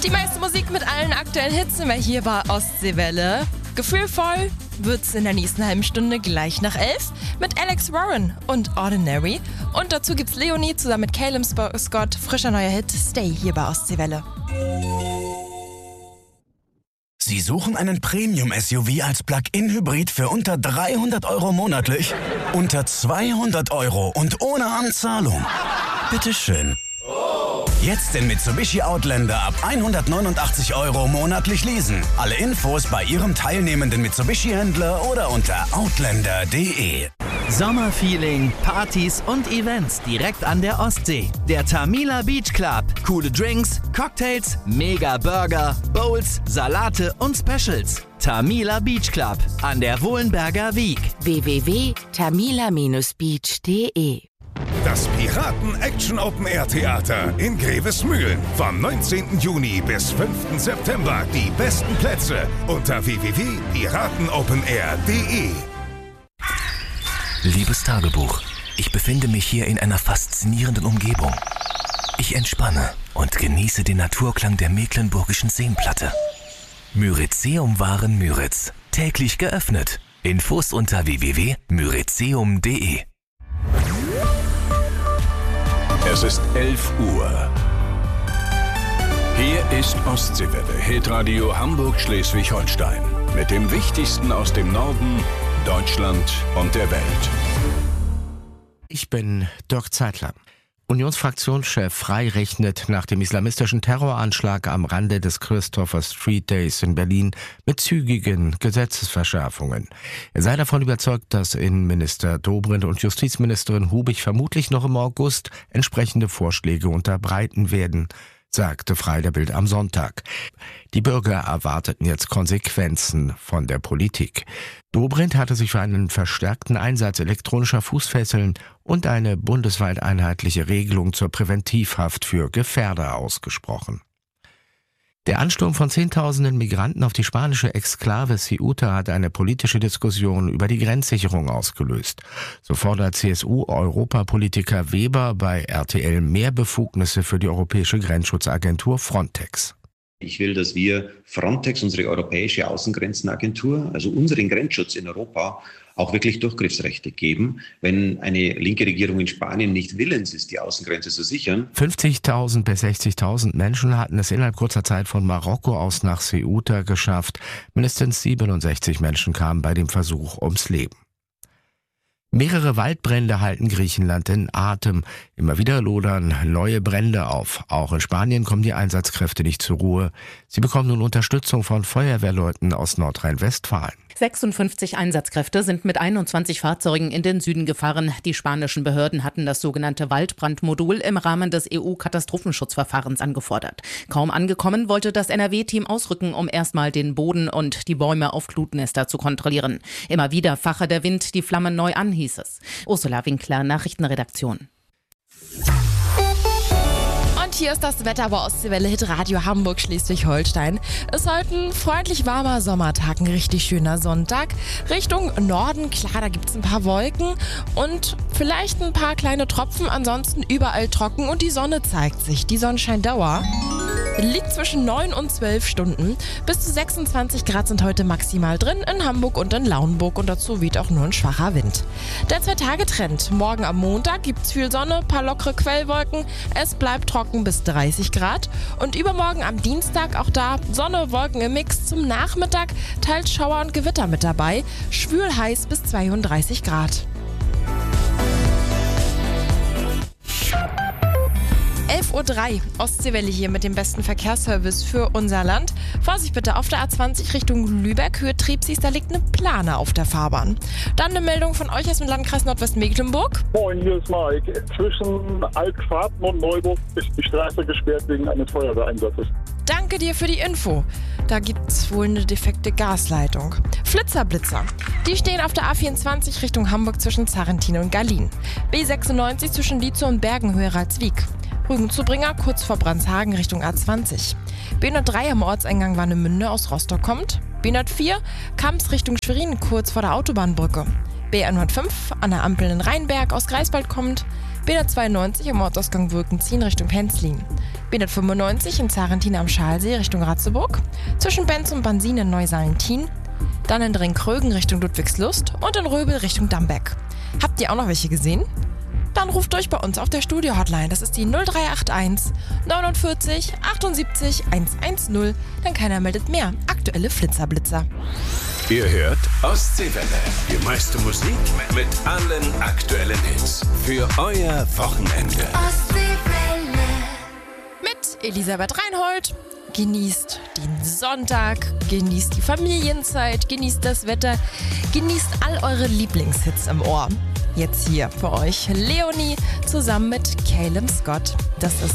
Die meiste Musik mit allen aktuellen Hits sind wir hier bei Ostseewelle. Gefühlvoll wird's in der nächsten halben Stunde gleich nach 11 mit Alex Warren und Ordinary. Und dazu gibt's Leonie zusammen mit Caleb Scott, frischer neuer Hit, Stay hier bei Ostseewelle. Sie suchen einen Premium-SUV als Plug-in-Hybrid für unter 300 € monatlich? Unter 200 € und ohne Anzahlung? Bitteschön. Jetzt den Mitsubishi Outlander ab 189 € monatlich leasen. Alle Infos bei Ihrem teilnehmenden Mitsubishi-Händler oder unter outlander.de. Sommerfeeling, Partys und Events direkt an der Ostsee. Der Tamila Beach Club. Coole Drinks, Cocktails, Mega Burger, Bowls, Salate und Specials. Tamila Beach Club an der Wohlenberger Wiek. www.tamila-beach.de. Das Piraten-Action-Open-Air-Theater in Grevesmühlen. Vom 19. Juni bis 5. September. Die besten Plätze unter www.piratenopenair.de. Liebes Tagebuch, ich befinde mich hier in einer faszinierenden Umgebung. Ich entspanne und genieße den Naturklang der Mecklenburgischen Seenplatte. Myrizeum Waren täglich geöffnet. Infos unter www.myrizeum.de. Es ist 11 Uhr. Hier ist Ostseewelle, Hitradio Hamburg-Schleswig-Holstein. Mit dem Wichtigsten aus dem Norden, Deutschland und der Welt. Ich bin Dirk Zeitler. Unionsfraktionschef Frey rechnet nach dem islamistischen Terroranschlag am Rande des Christopher Street Days in Berlin mit zügigen Gesetzesverschärfungen. Er sei davon überzeugt, dass Innenminister Dobrindt und Justizministerin Hubig vermutlich noch im August entsprechende Vorschläge unterbreiten werden, sagte Frey der Bild am Sonntag. Die Bürger erwarteten jetzt Konsequenzen von der Politik. Dobrindt hatte sich für einen verstärkten Einsatz elektronischer Fußfesseln und eine bundesweit einheitliche Regelung zur Präventivhaft für Gefährder ausgesprochen. Der Ansturm von Zehntausenden Migranten auf die spanische Exklave Ceuta hat eine politische Diskussion über die Grenzsicherung ausgelöst. So fordert CSU-Europapolitiker Weber bei RTL mehr Befugnisse für die europäische Grenzschutzagentur Frontex. Ich will, dass wir Frontex, unsere europäische Außengrenzenagentur, also unseren Grenzschutz in Europa, auch wirklich Durchgriffsrechte geben. Wenn eine linke Regierung in Spanien nicht willens ist, die Außengrenze zu sichern. 50.000 bis 60.000 Menschen hatten es innerhalb kurzer Zeit von Marokko aus nach Ceuta geschafft. Mindestens 67 Menschen kamen bei dem Versuch ums Leben. Mehrere Waldbrände halten Griechenland in Atem. Immer wieder lodern neue Brände auf. Auch in Spanien kommen die Einsatzkräfte nicht zur Ruhe. Sie bekommen nun Unterstützung von Feuerwehrleuten aus Nordrhein-Westfalen. 56 Einsatzkräfte sind mit 21 Fahrzeugen in den Süden gefahren. Die spanischen Behörden hatten das sogenannte Waldbrandmodul im Rahmen des EU-Katastrophenschutzverfahrens angefordert. Kaum angekommen, wollte das NRW-Team ausrücken, um erstmal den Boden und die Bäume auf Glutnester zu kontrollieren. Immer wieder fache der Wind die Flammen neu an, hieß es. Ursula Winkler, Nachrichtenredaktion. Und hier ist das Wetter bei Ostseewelle Hitradio Hamburg Schleswig-Holstein. Es ist heute ein freundlich warmer Sommertag, ein richtig schöner Sonntag. Richtung Norden, klar, da gibt es ein paar Wolken und vielleicht ein paar kleine Tropfen, ansonsten überall trocken und die Sonne zeigt sich. Die Sonnenscheindauer liegt zwischen 9 und 12 Stunden. Bis zu 26 Grad sind heute maximal drin in Hamburg und in Lauenburg und dazu weht auch nur ein schwacher Wind. Der 2-Tage-Trend. Morgen am Montag gibt's viel Sonne, paar lockere Quellwolken. Es bleibt trocken bis 30 Grad. Und übermorgen am Dienstag auch da Sonne, Wolken im Mix. Zum Nachmittag teils Schauer und Gewitter mit dabei. Schwül heiß bis 32 Grad. 11.03 Uhr, Ostseewelle hier mit dem besten Verkehrsservice für unser Land. Vorsicht bitte, auf der A20 Richtung Lübeck, Höhe Trepsies, da liegt eine Plane auf der Fahrbahn. Dann eine Meldung von euch aus dem Landkreis Nordwestmecklenburg. Moin, hier ist Mike. Zwischen Altschwaben und Neuburg ist die Straße gesperrt wegen eines Feuerwehreinsatzes. Danke dir für die Info. Da gibt's wohl eine defekte Gasleitung. Flitzer. Die stehen auf der A24 Richtung Hamburg zwischen Zarrentin und Gallien. B96 zwischen Lietzow und Bergenhöhe Ralswiek. Rügenzubringer kurz vor Brandshagen Richtung A20. B103 am Ortseingang Warnemünde aus Rostock kommt. B104 Kamps Richtung Schwerin kurz vor der Autobahnbrücke. B105 an der Ampel in Rheinberg aus Greifswald kommt. B192 im Ortausgang Wolkenziehen Richtung Penzlin. B195 in Zarentin am Schalsee Richtung Ratzeburg. Zwischen Benz und Bansin in Neusalentin. Dann in Drenkrögen Richtung Ludwigslust und in Röbel Richtung Dambeck. Habt ihr auch noch welche gesehen? Dann ruft durch bei uns auf der Studio-Hotline. Das ist die 0381 49 78 110. Dann keiner meldet mehr. Aktuelle Flitzerblitzer. Ihr hört Ostseewelle. Die meiste Musik mit allen aktuellen Hits. Für euer Wochenende. Ostseewelle. Mit Elisabeth Reinhold. Genießt den Sonntag, genießt die Familienzeit, genießt das Wetter, genießt all eure Lieblingshits im Ohr. Jetzt hier für euch Leonie zusammen mit Caleb Scott. Das ist